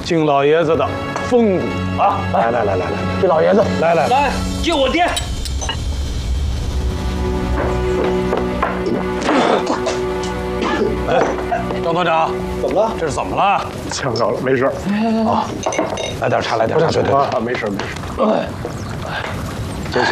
敬老爷子的风骨啊！来，这老爷子，来， 敬我爹。 哎，张团长， 怎么了？ 这是怎么了？ 呛着了，没事。 啊，来点茶，对， 没事。见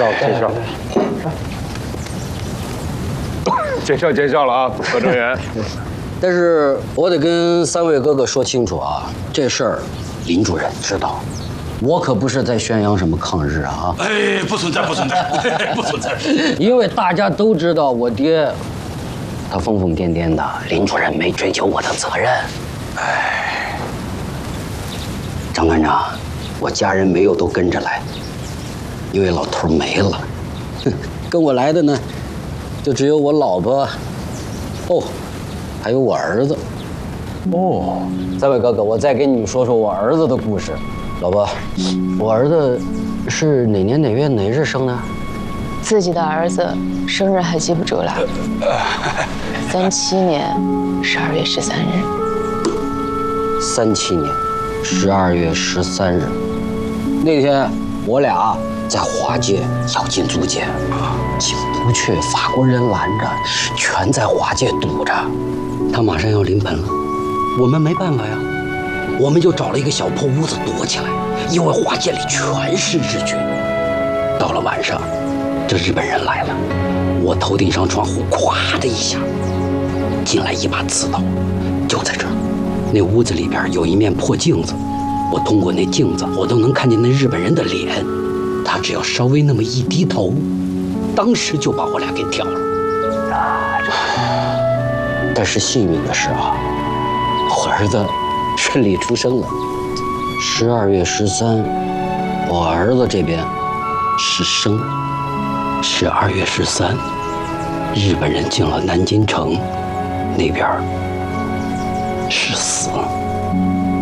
笑了啊，何正元。 但是我得跟三位哥哥说清楚啊，这事儿林主任知道，我可不是在宣扬什么抗日啊！ 哎，不存在，不存在。 因为大家都知道我爹，他疯疯癫癫的，林主任没追究我的责任。哎，张团长，我家人没有都跟着来，因为老头没了，跟我来的呢，就只有我老婆，还有我儿子。三位哥哥，我再给你们说说我儿子的故事。老婆，我儿子是哪年哪月哪日生的？ 自己的儿子生日还记不住了。37年12月13日。 37年12月13日，那天我俩在华界要进租界，进不去，法国人拦着，全在华界堵着。他马上要临盆了，我们没办法呀，我们就找了一个小破屋子躲起来，因为华界里全是日军。到了晚上，这日本人来了，我头顶上窗户咵的一下进来一把刺刀，就在这儿。那屋子里边有一面破镜子，我通过那镜子，我都能看见那日本人的脸。他只要稍微那么一低头，当时就把我俩给挑了。但是幸运的是啊，我儿子顺利出生了。12月13，我儿子这边是生；12月13，日本人进了南京城，那边是死。